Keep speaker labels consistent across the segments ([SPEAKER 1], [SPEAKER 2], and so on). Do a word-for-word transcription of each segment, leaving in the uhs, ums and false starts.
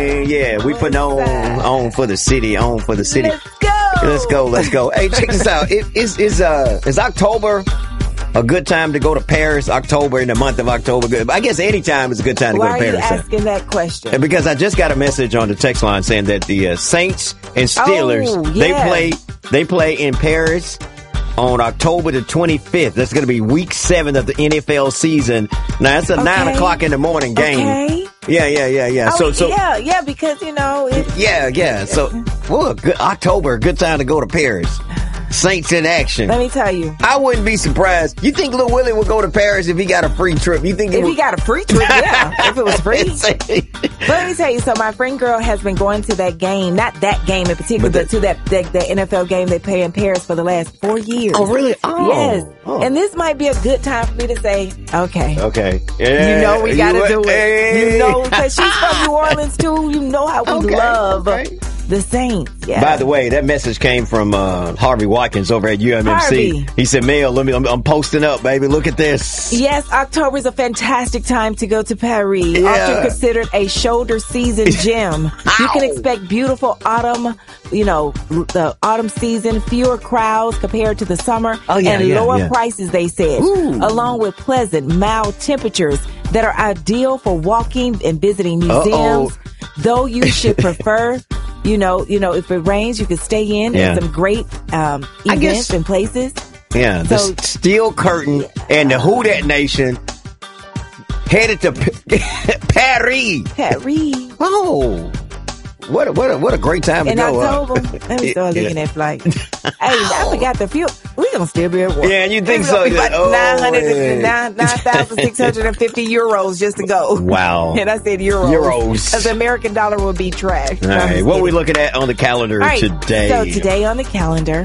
[SPEAKER 1] Yeah, we put on on for the city, on for the city.
[SPEAKER 2] Let's go.
[SPEAKER 1] Let's go, let's go. Hey, check this out. It, is is uh is October a good time to go to Paris? October, in the month of October, good. I guess any time is a good time to
[SPEAKER 2] Why
[SPEAKER 1] go to
[SPEAKER 2] are
[SPEAKER 1] Paris.
[SPEAKER 2] you asking that question?
[SPEAKER 1] And because I just got a message on the text line saying that the uh, Saints and Steelers
[SPEAKER 2] Oh,
[SPEAKER 1] they
[SPEAKER 2] yeah.
[SPEAKER 1] play they play in Paris on October the twenty-fifth. That's going to be week seven of the N F L season. Now, it's a
[SPEAKER 2] Okay.
[SPEAKER 1] nine o'clock in the morning game.
[SPEAKER 2] Okay.
[SPEAKER 1] Yeah, yeah, yeah, yeah.
[SPEAKER 2] Oh,
[SPEAKER 1] so, so
[SPEAKER 2] yeah, yeah, because, you know, it,
[SPEAKER 1] yeah, yeah. So, well, good, October, good time to go to Paris. Saints in action.
[SPEAKER 2] let me tell you.
[SPEAKER 1] I wouldn't be surprised. You think Lil Willie would go to Paris if he got a free trip? You think it
[SPEAKER 2] If
[SPEAKER 1] would?
[SPEAKER 2] he got a free trip, yeah. If it was free. But let me tell you, so my friend girl has been going to that game, not that game in particular,
[SPEAKER 1] But
[SPEAKER 2] but, to that, that the N F L game they play in Paris for the last four years.
[SPEAKER 1] Oh, really? Oh.
[SPEAKER 2] Yes.
[SPEAKER 1] Oh.
[SPEAKER 2] And this might be a good time for me to say, okay.
[SPEAKER 1] Okay. Yeah,
[SPEAKER 2] You know we gotta
[SPEAKER 1] you-
[SPEAKER 2] do it.
[SPEAKER 1] Hey.
[SPEAKER 2] You know, because she's from New Orleans too. You know how we
[SPEAKER 1] Okay,
[SPEAKER 2] love
[SPEAKER 1] okay.
[SPEAKER 2] the Saints. Yeah.
[SPEAKER 1] By the way, that message came from uh, Harvey Watkins over at U M M C.
[SPEAKER 2] Harvey.
[SPEAKER 1] He said, Mel, let me, I'm, I'm posting up, baby. Look at this.
[SPEAKER 2] Yes, October is a fantastic time to go to Paris.
[SPEAKER 1] Yeah.
[SPEAKER 2] Often considered a shoulder season gem. You can expect beautiful autumn, you know, the autumn season, fewer crowds compared to the summer,
[SPEAKER 1] Oh, yeah,
[SPEAKER 2] and
[SPEAKER 1] yeah,
[SPEAKER 2] lower
[SPEAKER 1] yeah.
[SPEAKER 2] prices, they said,
[SPEAKER 1] Ooh.
[SPEAKER 2] along with pleasant, mild temperatures that are ideal for walking and visiting museums. Though you should prefer, you know, you know, if it rains, you can stay in.
[SPEAKER 1] Yeah.
[SPEAKER 2] There's some great um,
[SPEAKER 1] I
[SPEAKER 2] events
[SPEAKER 1] guess-
[SPEAKER 2] and places.
[SPEAKER 1] Yeah, the
[SPEAKER 2] So-
[SPEAKER 1] Steel Curtain and the Who Dat Nation headed to P- Paris.
[SPEAKER 2] Paris.
[SPEAKER 1] Oh, what a, what a, what a great time
[SPEAKER 2] In
[SPEAKER 1] to go. uh.
[SPEAKER 2] October, let me start
[SPEAKER 1] Yeah.
[SPEAKER 2] looking at flights. Hey, I forgot the fuel. We gonna still be at work.
[SPEAKER 1] Yeah, you think
[SPEAKER 2] It's
[SPEAKER 1] so?
[SPEAKER 2] gonna be like
[SPEAKER 1] Oh,
[SPEAKER 2] nine hundred,
[SPEAKER 1] yeah.
[SPEAKER 2] nine nine thousand six hundred and fifty euros just to go.
[SPEAKER 1] Wow.
[SPEAKER 2] And I said euros.
[SPEAKER 1] Euros.
[SPEAKER 2] Because the American dollar will be trash.
[SPEAKER 1] All right, what are we looking at on the calendar
[SPEAKER 2] All right,
[SPEAKER 1] today?
[SPEAKER 2] So today on the calendar,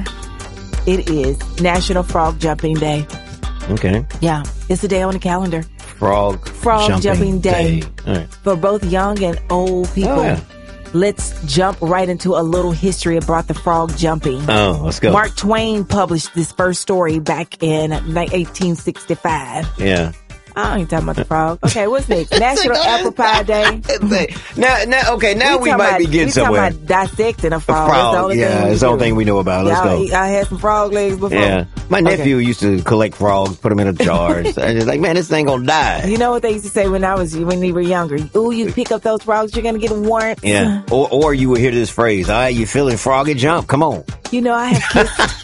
[SPEAKER 2] it is National Frog Jumping Day.
[SPEAKER 1] Okay.
[SPEAKER 2] Yeah, it's a day on the calendar
[SPEAKER 1] Frog,
[SPEAKER 2] Frog Jumping Day.
[SPEAKER 1] All right.
[SPEAKER 2] for both young and old people.
[SPEAKER 1] Oh, yeah.
[SPEAKER 2] Let's jump right into a little history about the frog jumping.
[SPEAKER 1] Oh, let's go.
[SPEAKER 2] Mark Twain published this first story back in eighteen sixty-five.
[SPEAKER 1] Yeah.
[SPEAKER 2] I ain't talking about the frog. Okay, what's next? National Apple Pie Day.
[SPEAKER 1] now, now, okay, now we,
[SPEAKER 2] talking
[SPEAKER 1] might
[SPEAKER 2] about,
[SPEAKER 1] be getting
[SPEAKER 2] we
[SPEAKER 1] somewhere.
[SPEAKER 2] talking about dissecting a
[SPEAKER 1] A
[SPEAKER 2] frog. That's the
[SPEAKER 1] frog,
[SPEAKER 2] only
[SPEAKER 1] yeah,
[SPEAKER 2] thing we
[SPEAKER 1] it's the only
[SPEAKER 2] do.
[SPEAKER 1] thing we know about. Let's
[SPEAKER 2] Y'all,
[SPEAKER 1] go.
[SPEAKER 2] I had some frog legs before.
[SPEAKER 1] Yeah, my
[SPEAKER 2] Okay.
[SPEAKER 1] nephew used to collect frogs, put them in a jar. So I was like, man, this thing gonna die.
[SPEAKER 2] You know what they used to say when I was when we were younger? Ooh, you pick up those frogs, you're gonna get warmth.
[SPEAKER 1] Yeah, or or you would hear this phrase, all right, you feeling froggy? Jump, come on.
[SPEAKER 2] You know, I have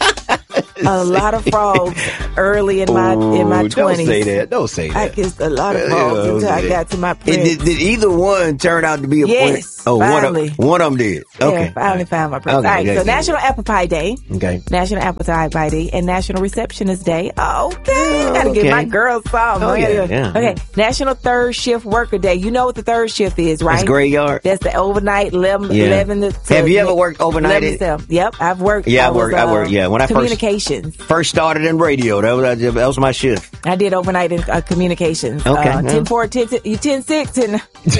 [SPEAKER 2] kissed a lot of frogs early in my in my
[SPEAKER 1] Ooh,
[SPEAKER 2] twenties.
[SPEAKER 1] Don't say that. Don't say
[SPEAKER 2] I
[SPEAKER 1] that.
[SPEAKER 2] kissed a lot of
[SPEAKER 1] Yeah,
[SPEAKER 2] frogs
[SPEAKER 1] don't
[SPEAKER 2] until
[SPEAKER 1] say
[SPEAKER 2] I
[SPEAKER 1] that.
[SPEAKER 2] got to my
[SPEAKER 1] It-
[SPEAKER 2] prince.
[SPEAKER 1] did, did either one turn out to be a
[SPEAKER 2] Yes,
[SPEAKER 1] prince? Oh, one
[SPEAKER 2] finally.
[SPEAKER 1] of, one of them did. Okay.
[SPEAKER 2] Yeah, finally found my prince.
[SPEAKER 1] Okay,
[SPEAKER 2] All right,
[SPEAKER 1] yeah,
[SPEAKER 2] so
[SPEAKER 1] yeah.
[SPEAKER 2] National Apple Pie Day,
[SPEAKER 1] Okay.
[SPEAKER 2] National Apple Pie Day, and National Receptionist Day. Oh, okay, gotta
[SPEAKER 1] okay.
[SPEAKER 2] give my girls some.
[SPEAKER 1] Oh, yeah, yeah,
[SPEAKER 2] Okay,
[SPEAKER 1] yeah.
[SPEAKER 2] National Third Shift Worker Day. You know what the third shift is, right?
[SPEAKER 1] It's graveyard.
[SPEAKER 2] That's the overnight eleven,
[SPEAKER 1] Yeah.
[SPEAKER 2] eleven to, to
[SPEAKER 1] Have you ever worked overnight?
[SPEAKER 2] eleven to seven. Yep, I've worked.
[SPEAKER 1] Yeah, I
[SPEAKER 2] was,
[SPEAKER 1] worked- I worked, yeah. When I first-
[SPEAKER 2] communications.
[SPEAKER 1] First started in radio. That was, that was my shift.
[SPEAKER 2] I did overnight in uh, communications.
[SPEAKER 1] Okay,
[SPEAKER 2] Uh,
[SPEAKER 1] yeah.
[SPEAKER 2] ten four, ten six, you ten six, and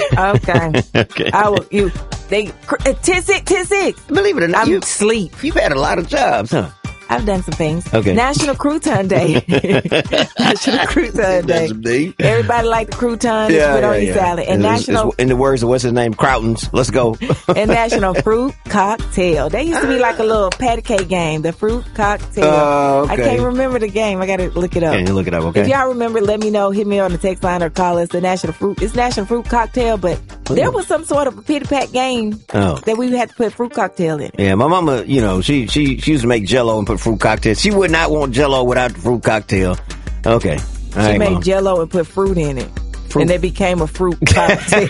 [SPEAKER 2] okay.
[SPEAKER 1] Okay.
[SPEAKER 2] I will, you, they, cr- uh, ten six, ten six.
[SPEAKER 1] Believe it or not,
[SPEAKER 2] I'm
[SPEAKER 1] you,
[SPEAKER 2] asleep.
[SPEAKER 1] you've had a lot of jobs, huh?
[SPEAKER 2] I've done some things.
[SPEAKER 1] Okay.
[SPEAKER 2] National Crouton Day. National Crouton Day.
[SPEAKER 1] That's a big-
[SPEAKER 2] Everybody like the crouton.
[SPEAKER 1] Yeah,
[SPEAKER 2] Yeah, put
[SPEAKER 1] yeah,
[SPEAKER 2] on your
[SPEAKER 1] yeah.
[SPEAKER 2] salad. And
[SPEAKER 1] It's- it's-
[SPEAKER 2] National
[SPEAKER 1] in the words of what's his name, Croutons. Let's go.
[SPEAKER 2] and National Fruit Cocktail. They used to be like a little patty cake game. The Fruit Cocktail.
[SPEAKER 1] Oh, okay.
[SPEAKER 2] I can't remember the game. I got to look it up.
[SPEAKER 1] Can you look it up? Okay.
[SPEAKER 2] If y'all remember, let me know. Hit me on the text line or call us. The National Fruit. It's National Fruit Cocktail, but there was some sort of a pity pat game
[SPEAKER 1] Oh.
[SPEAKER 2] that we had to put fruit cocktail in.
[SPEAKER 1] Yeah, my mama, you know, she she she used to make Jello and put fruit cocktails. She would not want Jello without the fruit cocktail. Okay, all
[SPEAKER 2] She
[SPEAKER 1] right,
[SPEAKER 2] made
[SPEAKER 1] Mom.
[SPEAKER 2] Jello and put fruit in it.
[SPEAKER 1] Fruit.
[SPEAKER 2] And it became a fruit cocktail.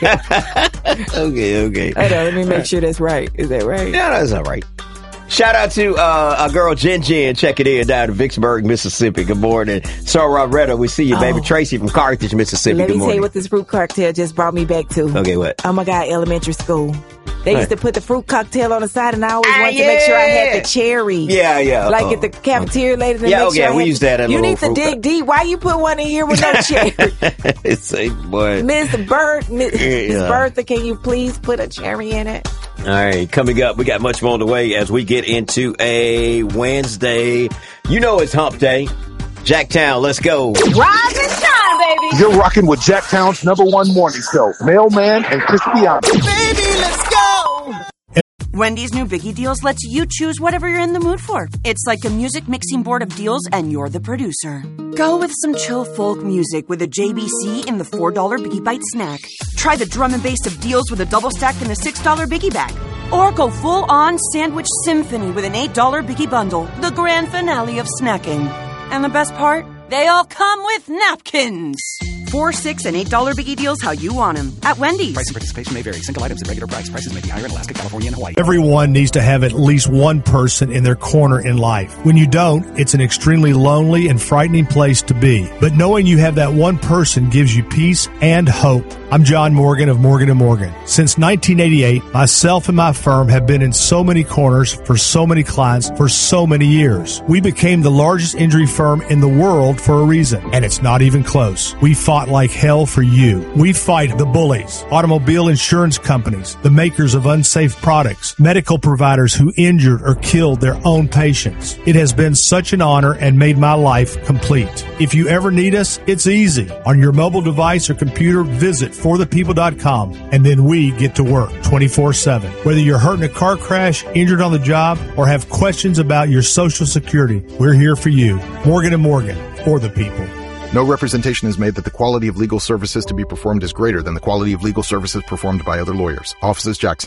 [SPEAKER 1] Okay, okay.
[SPEAKER 2] Hold on, let me make sure that's right. Is that right?
[SPEAKER 1] Yeah, that's all right. Shout out to uh, our girl Jen Jen. Check it in down in Vicksburg, Mississippi. Good morning. Sorry, Retta, we see you, baby.
[SPEAKER 2] Oh.
[SPEAKER 1] Tracy from Carthage, Mississippi.
[SPEAKER 2] Let
[SPEAKER 1] Good
[SPEAKER 2] me tell
[SPEAKER 1] morning.
[SPEAKER 2] you what this fruit cocktail just brought me back to.
[SPEAKER 1] Okay, what?
[SPEAKER 2] Oh my God, elementary school. They used
[SPEAKER 1] Right.
[SPEAKER 2] to put the fruit cocktail on the side, and I always
[SPEAKER 1] Ah,
[SPEAKER 2] wanted to make sure I
[SPEAKER 1] yeah.
[SPEAKER 2] had the cherry.
[SPEAKER 1] Yeah, yeah.
[SPEAKER 2] Like
[SPEAKER 1] Oh,
[SPEAKER 2] at the cafeteria lady. to
[SPEAKER 1] Yeah,
[SPEAKER 2] make
[SPEAKER 1] oh,
[SPEAKER 2] sure
[SPEAKER 1] yeah,
[SPEAKER 2] I
[SPEAKER 1] we
[SPEAKER 2] had
[SPEAKER 1] used
[SPEAKER 2] the-
[SPEAKER 1] that at a
[SPEAKER 2] You
[SPEAKER 1] little
[SPEAKER 2] need to
[SPEAKER 1] fruit
[SPEAKER 2] dig
[SPEAKER 1] co-
[SPEAKER 2] deep. Why you put one in here with no cherry?
[SPEAKER 1] It's a boy.
[SPEAKER 2] Miss Bird, Miss
[SPEAKER 1] Yeah.
[SPEAKER 2] Bertha, can you please put a cherry in it?
[SPEAKER 1] All right, coming up, we got much more on the way as we get into a Wednesday. You know it's hump day. Jacktown, let's go.
[SPEAKER 2] Rise and shine, baby.
[SPEAKER 3] You're rocking with Jacktown's number one morning show, Mailman and Cristiano.
[SPEAKER 4] Baby, let's
[SPEAKER 3] Wendy's new Biggie Deals lets you choose whatever you're in the mood for. It's like a music mixing board of deals, and you're the producer. Go with some chill folk music with a J B C in the four dollar Biggie Bite snack. Try the drum and bass of deals with a double stack in the six dollar Biggie Bag. Or go full-on sandwich symphony with an eight dollar Biggie Bundle, the grand finale of snacking. And the best part? They all come with napkins. Four, six, and eight dollar Biggie Deals how you want them at Wendy's.
[SPEAKER 4] Price and participation may vary. Single items at regular price. Prices may be higher in Alaska, California, and Hawaii.
[SPEAKER 5] Everyone needs to have at least one person in their corner in life. When you don't, it's an extremely lonely and frightening place to be. But knowing you have that one person gives you peace and hope. I'm John Morgan of Morgan and Morgan. Since nineteen eighty-eight, myself and my firm have been in so many corners for so many clients for so many years. We became the largest injury firm in the world for a reason, and it's not even close. We fought like hell for you. We fight the bullies, automobile insurance companies, the makers of unsafe products, medical providers who injured or killed their own patients. It has been such an honor and made my life complete. If you ever need us, it's easy. On your mobile device or computer, visit for the people dot com, and then we get to work twenty-four seven. Whether you're hurt in a car crash, injured on the job, or have questions about your Social Security, we're here for you. Morgan and Morgan, for the people.
[SPEAKER 6] No representation is made that the quality of legal services to be performed is greater than the quality of legal services performed by other lawyers. Offices Jackson.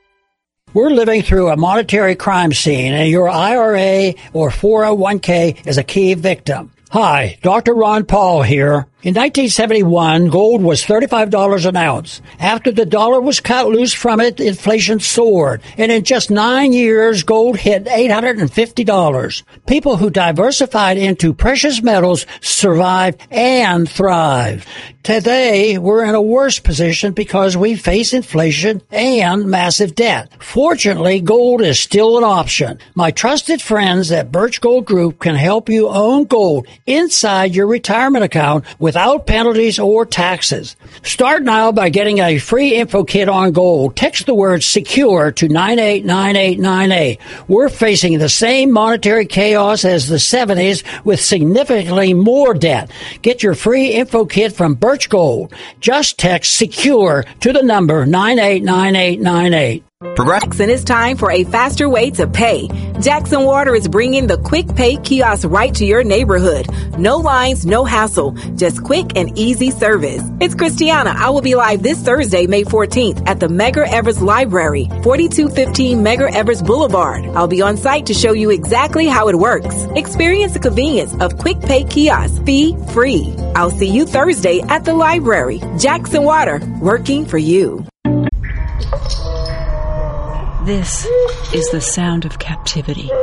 [SPEAKER 7] We're living through a monetary crime scene, and your I R A or four oh one k is a key victim. Hi, Doctor Ron Paul here. In nineteen seventy-one, gold was thirty-five dollars an ounce. After the dollar was cut loose from it, inflation soared. And in just nine years, gold hit eight hundred fifty dollars. People who diversified into precious metals survived and thrived. Today, we're in a worse position because we face inflation and massive debt. Fortunately, gold is still an option. My trusted friends at Birch Gold Group can help you own gold inside your retirement account without penalties or taxes. Start now by getting a free info kit on gold. Text the word SECURE to nine eight nine eight nine eight. We're facing the same monetary chaos as the seventies with significantly more debt. Get your free info kit from Birch Gold. Just text SECURE to the number nine eight nine eight nine eight.
[SPEAKER 2] Jackson, it's time for a faster way to pay. Jackson Water is bringing the Quick Pay kiosk right to your neighborhood. No lines, no hassle, just quick and easy service. It's Christiana. I will be live this Thursday, May fourteenth at the Medgar Evers Library, forty-two fifteen Medgar Evers Boulevard. I'll be on site to show you exactly how it works. Experience the convenience of Quick Pay kiosk, fee free. I'll see you Thursday at the library. Jackson Water, working for you.
[SPEAKER 8] This is the sound of captivity.